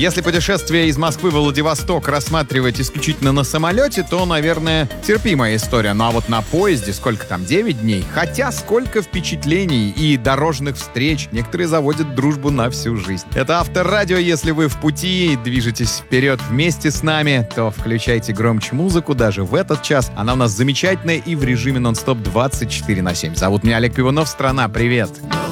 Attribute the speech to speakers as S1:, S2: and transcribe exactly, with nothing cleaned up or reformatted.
S1: Если путешествие из Москвы в Владивосток рассматривать исключительно на самолете, то, наверное, терпимая история. Ну а вот на поезде сколько там, девять дней? Хотя сколько впечатлений и дорожных встреч. Некоторые заводят дружбу на всю жизнь. Это Авторадио. Если вы в пути, движетесь вперед вместе с нами, то включайте громче музыку даже в этот час. Она у нас замечательная и в режиме нон-стоп двадцать четыре на семь. Зовут меня Олег Пивунов. Страна, привет!